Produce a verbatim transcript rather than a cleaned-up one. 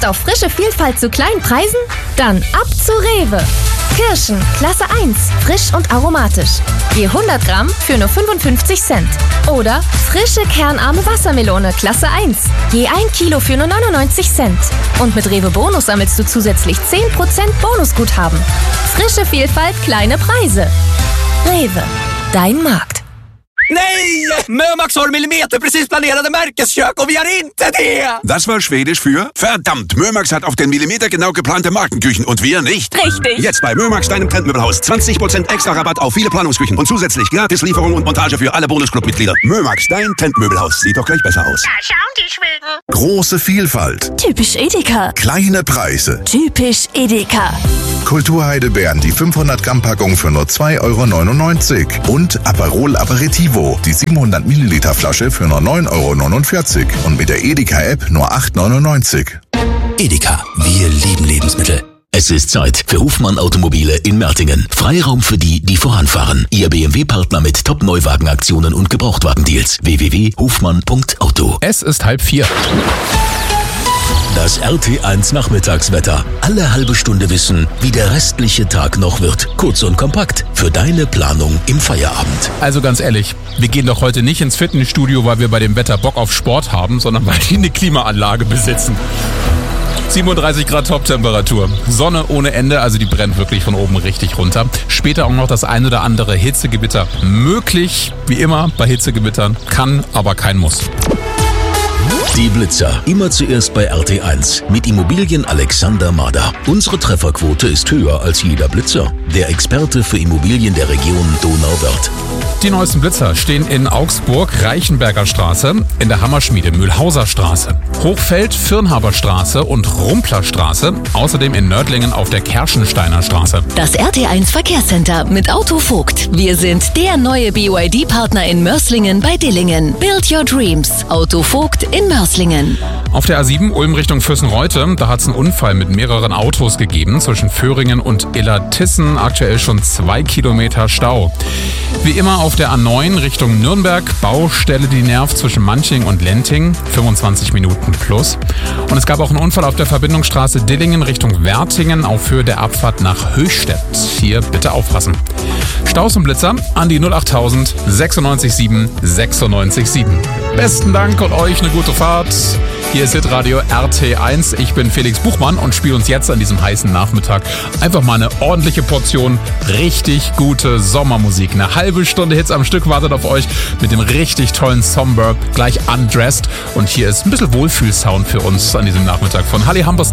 Lust auf frische Vielfalt zu kleinen Preisen? Dann ab zu Rewe. Kirschen, Klasse eins, frisch und aromatisch. Je hundert Gramm für nur fünfundfünfzig Cent. Oder frische kernarme Wassermelone, Klasse eins. Je ein Kilo für nur neunundneunzig Cent. Und mit Rewe Bonus sammelst du zusätzlich zehn Prozent Bonusguthaben. Frische Vielfalt, kleine Preise. Rewe, dein Markt. Nej! Mömax har Millimeter precis planerade Märkeskök och vi har inte det! Das war Schwedisch für verdammt. Mömax hat auf den Millimeter genau geplante Markenküchen und wir nicht. Richtig. Jetzt bei Mömax, deinem Trendmöbelhaus. zwanzig Prozent extra Rabatt auf viele Planungsküchen und zusätzlich gratis Lieferung und Montage für alle Bonusclub-Mitglieder. Mömax, dein Trendmöbelhaus. Sieht doch gleich besser aus. Da schauen die Schweden. Große Vielfalt. Typisch Edeka. Kleine Preise. Typisch Edeka. Kulturheidelbeeren, die fünfhundert Gramm Packung für nur zwei Euro neunundneunzig. Und Aperol Aperitivo, die siebenhundert Milliliter Flasche für nur neun Euro neunundvierzig. Und mit der Edeka-App nur acht Euro neunundneunzig. Edeka, wir lieben Lebensmittel. Es ist Zeit für Hofmann Automobile in Mertingen. Freiraum für die, die voranfahren. Ihr B M W-Partner mit Top-Neuwagenaktionen und Gebrauchtwagendeals. w w w punkt hofmann punkt auto. Es ist halb vier. Das R T eins Nachmittagswetter. Alle halbe Stunde wissen, wie der restliche Tag noch wird. Kurz und kompakt für deine Planung im Feierabend. Also ganz ehrlich, wir gehen doch heute nicht ins Fitnessstudio, weil wir bei dem Wetter Bock auf Sport haben, sondern weil die eine Klimaanlage besitzen. siebenunddreißig Grad Toptemperatur. Sonne ohne Ende, also die brennt wirklich von oben richtig runter. Später auch noch das ein oder andere Hitzegewitter möglich. Wie immer bei Hitzegewittern, kann, aber kein Muss. Die Blitzer, immer zuerst bei R T eins mit Immobilien Alexander Mader. Unsere Trefferquote ist höher als jeder Blitzer. Der Experte für Immobilien der Region Donauwörth. Die neuesten Blitzer stehen in Augsburg, Reichenberger Straße, in der Hammerschmiede Mühlhauser Straße, Hochfeld, Firnhaber Straße und Rumpler Straße, außerdem in Nördlingen auf der Kerschensteiner Straße. Das R T eins Verkehrscenter mit Auto Vogt. Wir sind der neue B Y D-Partner in Mörslingen bei Dillingen. Build your dreams. Auto Vogt in Mörslingen. Auf der A sieben Ulm Richtung Füssenreute, da hat es einen Unfall mit mehreren Autos gegeben zwischen Föhringen und Illertissen. Aktuell schon zwei Kilometer Stau. Wie immer auf der A neun Richtung Nürnberg, Baustelle, die nervt zwischen Manching und Lenting, fünfundzwanzig Minuten plus. Und es gab auch einen Unfall auf der Verbindungsstraße Dillingen Richtung Wertingen auf Höhe der Abfahrt nach Höchstädt. Hier bitte aufpassen. Staus und Blitzer an die null acht null null sechs sieben sechs sieben sechs sieben. Besten Dank und euch eine gute Fahrt. Hier ist Hitradio R T eins. Ich bin Felix Buchmann und spiele uns jetzt an diesem heißen Nachmittag einfach mal eine ordentliche Portion richtig gute Sommermusik. Eine halbe Stunde Hits am Stück wartet auf euch mit dem richtig tollen Somber, gleich Undressed. Und hier ist ein bisschen Wohlfühlsound für uns an diesem Nachmittag von Halli Humberstone.